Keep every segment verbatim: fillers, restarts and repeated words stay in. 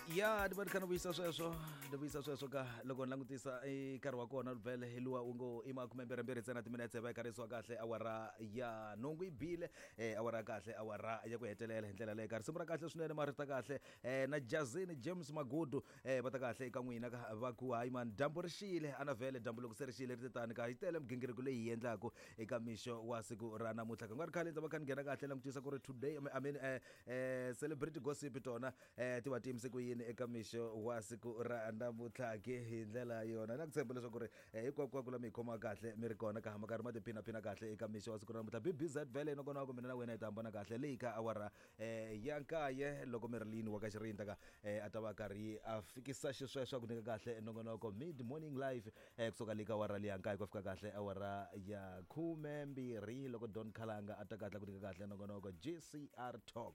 Ya di bari kana vuyisa sweswo di vuyisa sweswo ka loko ni langutisa nkarhi wa kona vhele hiluwa u ngo i makumembirhimbirhi ntsena timinetse va yi karhisiwa kahle awara ya nhungu yi bile awara kahle awara ya ku hetelela hi ndlela leyi ka risimu ra kahle swinene marita kahle na Jazini James Magudu va ta kahle eka n'wina ka va ku hayi man dyambu ri xile ana vhele dyambu loko se ri xile ri titani ka yi tele migingiriko leyi hi endlaku eka mixo wa siku ra namuntlha ka nga ri khale ndzi va kha ni nghena kahle langutisa ku ri today I mean celebrity gossip tona ti va tiyimise ku yini eka mixo wa siku ra namuntlha ke hi ndlela yona na ku tshemba leswaku ri hinkwako la mi khoma kahle mi ri kona ka hama karhi ma tiphina phina kahle eka mixo wa siku ra namuntlha B B Z vhele no kona ku mina na wena hi ta hambana kahle leyi ka awara ya nkaye loko mi ri lini wa ka xirinda ka a ta va karhi a fikisa xisweswo ku nyika kahle nongonoko mid morning live kusuka le ka awara leyi ya nkaye ku fika kahle awara ya khume mbirhi loko Don Khalanga a ta kahle ku nyika kahle nongonoko G C R Talk.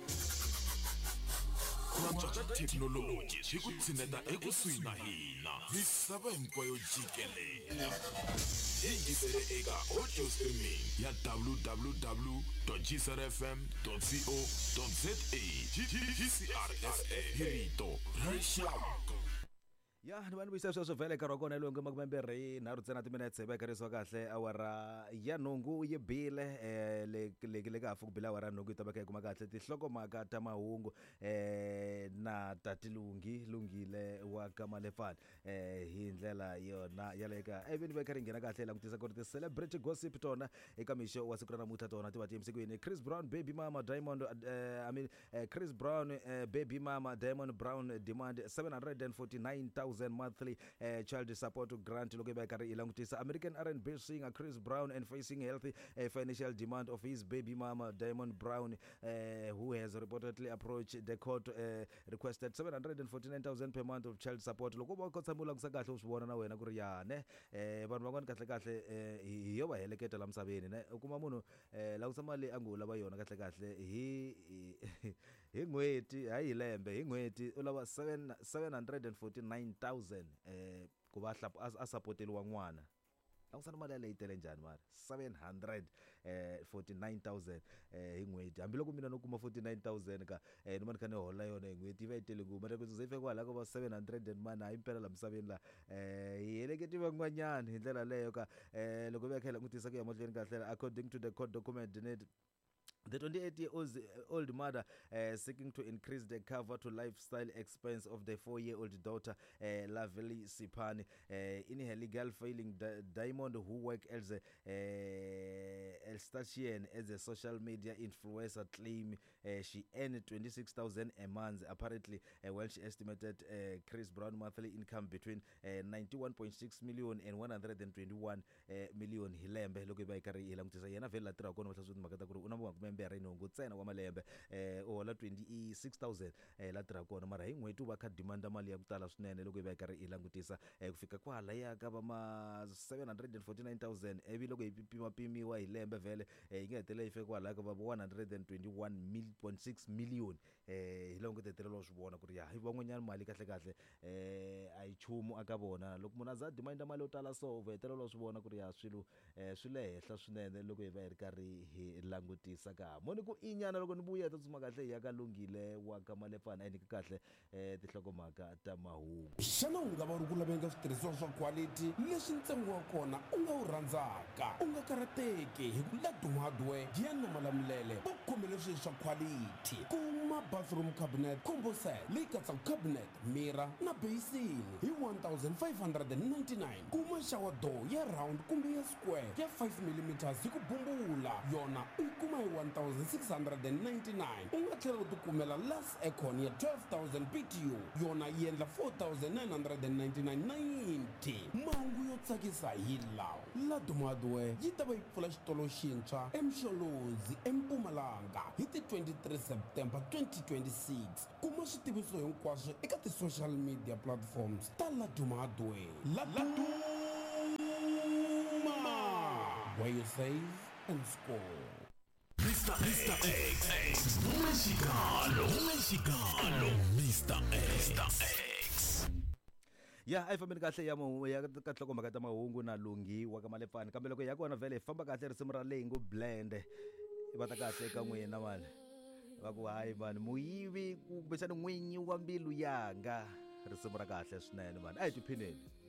Kuranja technology swi ku tshineta ekusuhi na hina misava hinkwayo jikelele hi yisele eka audio streaming ya w w w dot g c r f m dot co dot za G C R S A hirito rexaka. Ya ni vani vuyisa sweswo vhele nkarhi wa kona hi longe makumembirhi nharhu ntsena timinetse va yi karhisiwa kahle awara ya nhungu yi bile le le ka hafu ku bile awara ya nhungu yi ta va kha yi kuma kahle tinhlokomhaka ta mahungu na tatilungi lungile wa ka Malefane hi ndlela yona ya le ka even va karhi nghena kahle langutisa ku ri ti celebrity gossip tona eka mixo wa siku ra namuntlha tona ti va tiyimise ku yini. Chris Brown baby mama Diamond I mean Chris Brown baby mama Diamond Brown demand seven hundred forty-nine thousand monthly uh, child support grant loko ba karhi ilangutisa American R and B singer Chris Brown and facing healthy uh, financial demand of his baby mama Diamond Brown uh, who has reportedly approached the court uh, requested seven hundred forty-nine thousand per month of child support loko ba kotsa mula kusa kahle usibona na wena ku ri yane eh vanhu van'wana kahle kahle hi yo va heleketa la misaveni ne ukuma munhu la kusa mali angula va yona kahle kahle hi hi n'hweti hayi lembe hi n'hweti u lava seven hundred forty-nine thousand eh ku va a supporteliwa n'wana la ku sana mali leyi tele njhani mara seven hundred forty-nine thousand eh hi n'hweti hambiloko mina no kuma forty-nine thousand ka eh ni mani kha ni hola yona hi n'hweti va yi tele ku mara ku ze fika kwala ku va seven hundred and man hayi impela la misaveni la eh hi heleketiwa n'wanyana hi ndlela leyo ka eh loko va khela ngutisa ku ya mahlweni kahle according to the court document net. The twenty-eight-year-old mother uh, seeking to increase the cover to lifestyle expense of the four-year-old daughter, uh, Laveli Sipani. Uh, in her legal filing, Di- Diamond, who worked as a uh, Elstatian as a social media influencer, claimed uh, she earned twenty-six thousand a month, apparently, uh, while she estimated uh, Chris Brown monthly income between uh, ninety-one point six million and one hundred twenty-one uh, million. Hilembe, look at Kari Ilang Yana Vela Trakono, Makata mbere inongo tsena wa malembe eh o la twenty-six thousand eh la tirha kona mara hi n'hweti va kha demand mali ya ku tala swinene loko va karhi ilangutisa eh ku fika kwala ya ka va ma seven hundred forty-nine thousand evi loko hi pima pimiwa hi lembe vele eh yi hetela yi fika kwala ka va one hundred twenty-one point six million eh hi longo tetelelo swi vona ku ri ya hi van'wanyana mali kahle kahle eh ai chumu aka vona loko munhu aza demand mali yo tala so vetelelo swi vona ku ri ya swilo eh swi le henhla swinene loko hi va hi ri karhi hi langutisa moni ku inyana loko ni vuya ta tsuma kahle ya ka Lungile wa ka Malefane a nyika kahle eh tinhlokomhaka ta mahungu. Xana u nga va ri ku laveka switirhisiwa swa quality leswi ntsengo wa kona u nga wu rhandzaka u nga karhateki hi ku Laduma Hardware ya Malamulele va khomele swilo swa quality kuma bathroom cabinet combo set leyi katsaka cabinet mirror na basin hi one thousand five hundred ninety-nine kuma shower door ya round kumbe ya square ya five millimeters hi ku bumbula yona u kuma hi one thousand six hundred ninety-nine u nga tlhela u tikumela Las Econ ya twelve thousand B T U yona yi endla four thousand nine hundred ninety-nine ninety. Mahungu yo tsakisa hi lawa Laduma Hardware yi ta va yi pfula xitolo xintshwa eMsholozi eMpumalanga hi ti twenty-three September twenty twenty-six. Kuma switiviso hinkwaswo eka ti social media platforms ta Laduma Hardware. Laduma, where you save and score. Mister Mister X, Mexicano, Mexicano, Mister X. Ya ai fambeni kahle ya mo ya ka tlhokomaka ta mahungu na Lungi wa ka Malefane kambe loko ya kona vele famba kahle risimu ra leyi ngo blend i va ta kahle eka n'wina mali va ku hayi mani muyivi kumbexani n'winyi wa mbilu yanga risimu ra kahle swinene mani a hi tiphineni